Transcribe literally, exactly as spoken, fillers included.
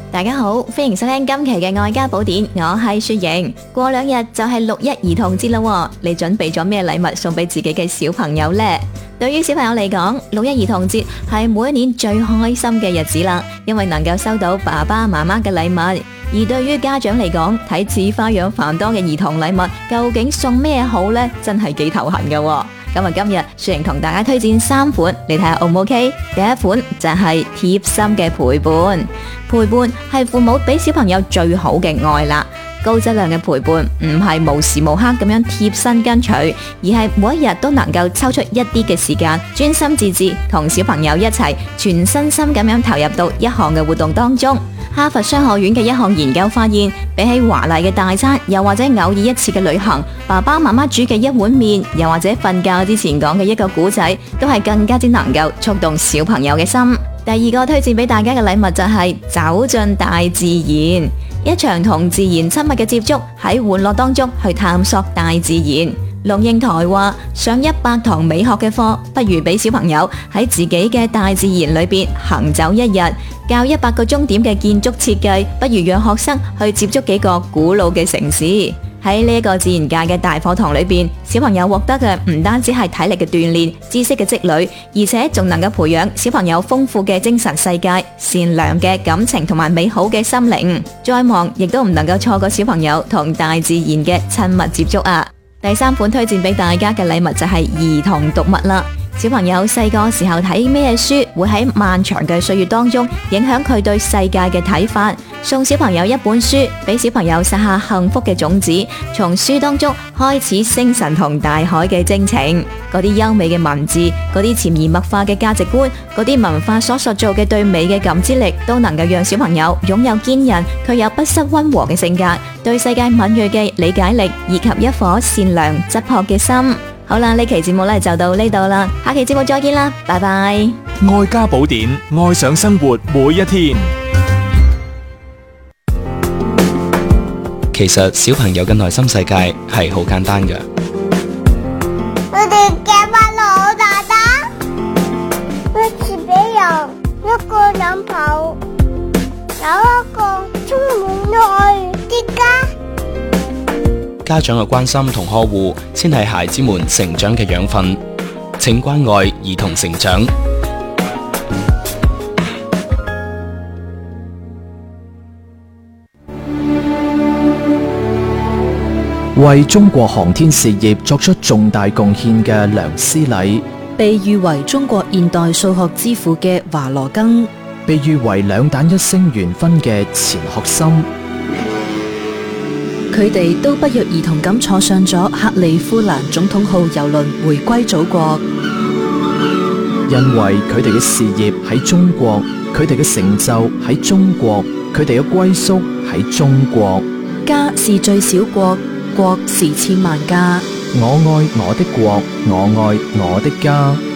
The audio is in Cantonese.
大家好，歡迎收聽今期嘅愛家寶典，我係雪瑩。過兩日就係六一兒童節啦，你準備咗咩禮物送俾自己嘅小朋友呢？對於小朋友嚟講，六一兒童節係每一年最開心嘅日子啦，因為能夠收到爸爸媽媽嘅禮物。而對於家長嚟講，睇似花樣繁多嘅兒童禮物，究竟送咩好呢？真係幾頭痕㗎。咁啊，今日雪瑩同大家推薦三款，你睇下 O 唔 OK？第一款就係貼心嘅陪伴，陪伴係父母俾小朋友最好嘅愛啦。高質量嘅陪伴唔係無時無刻咁樣貼身跟隨，而係每一日都能夠抽出一啲嘅時間，專心致志同小朋友一齊全身心咁樣投入到一項嘅活動當中。哈佛商學院嘅一項研究發現，比起華麗嘅大餐，又或者偶爾一次嘅旅行，爸爸媽媽煮嘅一碗麵，又或者瞓覺之前講嘅一個故仔，都係更加之能夠觸動小朋友嘅心。第二個推薦俾大家嘅禮物就係走進大自然，一場同自然親密嘅接觸，喺玩樂當中去探索大自然。龍應台話，上一百堂美學嘅課，不如俾小朋友喺自己嘅大自然裏邊行走一日。教一百個鐘點嘅建築設計，不如讓學生去接觸幾個古老嘅城市。喺呢一個自然界嘅大課堂裏邊，小朋友獲得嘅唔單止係體力嘅鍛煉、知識嘅積累，而且仲能夠培養小朋友豐富嘅精神世界、善良嘅感情同埋美好嘅心靈。再忙亦都唔能夠錯過小朋友同大自然嘅親密接觸啊！第三款推薦俾大家嘅禮物就係兒童讀物啦。小朋友細個時候睇咩書，會喺漫長嘅歲月當中影響佢對世界嘅睇法。送小朋友一本書，俾小朋友撒下幸福嘅種子，從書當中開始星辰同大海嘅征程。嗰啲優美嘅文字，嗰啲潛移默化嘅價值觀，嗰啲文化所塑造嘅對美嘅感知力，都能夠讓小朋友擁有堅韌卻有不失溫和嘅性格，對世界敏銳嘅理解力，以及一顆善良質樸嘅心。好啦，呢期節目咧就到呢度啦，下期節目再見啦，拜拜。 愛家寶典，愛上生活每一天。 其實小朋友嘅內心世界係好簡單嘅。 我哋嘅快樂好大大，好似俾人一個擁抱，有一個充滿愛的家。 家長嘅關心同呵護，先係孩子們成長嘅養分。請關愛兒童成長。 為中國航天事業作出重大貢獻嘅梁思禮， 被譽為中國現代數學之父嘅華羅庚， 被譽為兩彈一星圓分嘅錢學森， 佢哋都不約而同咁坐上咗克里夫蘭總統號郵輪回歸祖國。 因為佢哋嘅事業喺中國，佢哋嘅成就喺中國，佢哋嘅歸宿喺中國。 家是最小國，國是千萬家。 我愛我的國，我愛我的家。